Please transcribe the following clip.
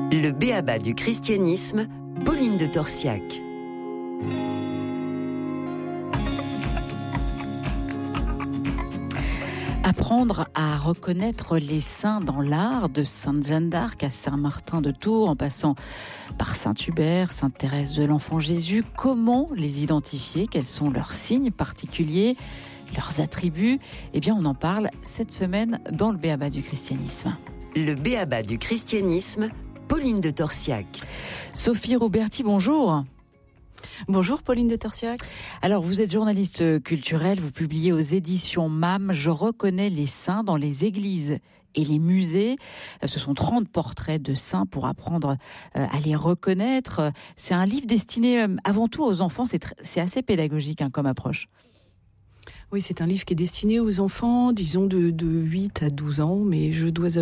Le b.a.-ba du christianisme, Pauline de Torsiac. Apprendre à reconnaître les saints dans l'art, de Sainte Jeanne d'Arc à Saint-Martin de Tours, en passant par Saint-Hubert, Sainte-Thérèse de l'Enfant Jésus. Comment les identifier? Quels sont leurs signes particuliers, leurs attributs? Eh bien, on en parle cette semaine dans le b.a.-ba du christianisme. Le b.a.-ba du christianisme, Pauline de Torsiac. Sophie Roberti, bonjour. Bonjour Pauline de Torsiac. Alors vous êtes journaliste culturelle, vous publiez aux éditions MAM « Je reconnais les saints dans les églises et les musées ». Ce sont 30 portraits de saints pour apprendre à les reconnaître. C'est un livre destiné avant tout aux enfants, c'est assez pédagogique comme approche. Oui, c'est un livre qui est destiné aux enfants, disons de 8 à 12 ans, mais je dois